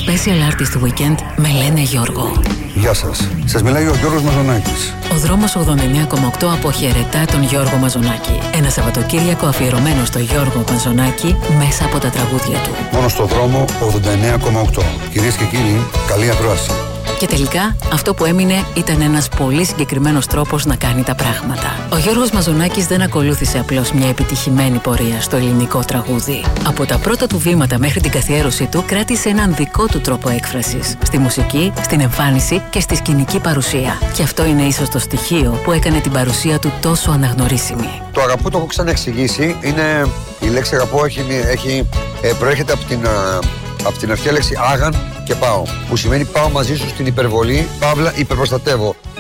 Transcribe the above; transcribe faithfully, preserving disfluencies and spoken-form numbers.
special artist weekend με λένε Γιώργο. Γεια σας. Σας μιλάει ο Γιώργος Μαζονάκης. Ο δρόμος ογδόντα εννέα κόμμα οκτώ αποχαιρετά τον Γιώργο Μαζονάκη. Ένα Σαββατοκύριακο αφιερωμένο στο Γιώργο Μαζονάκη μέσα από τα τραγούδια του. Μόνο στο δρόμο ογδόντα εννέα κόμμα οκτώ. Κυρίες και κύριοι, καλή ακρόαση. Και τελικά αυτό που έμεινε ήταν ένας πολύ συγκεκριμένος τρόπος να κάνει τα πράγματα. Ο Γιώργος Μαζονάκης δεν ακολούθησε απλώς μια επιτυχημένη πορεία στο ελληνικό τραγούδι. Από τα πρώτα του βήματα μέχρι την καθιέρωσή του κράτησε έναν δικό του τρόπο έκφρασης. Στη μουσική, στην εμφάνιση και στη σκηνική παρουσία. Και αυτό είναι ίσως το στοιχείο που έκανε την παρουσία του τόσο αναγνωρίσιμη. Το αγαπώ το έχω ξαναεξηγήσει. Είναι, η λέξη αγαπώ έχει, έχει, ε, προέρχεται από την, α, από την αρχαία λέξη άγαν και πάω, που σημαίνει πάω μαζί σου στην υπερβολή, παύλα υπερπροστατεύω.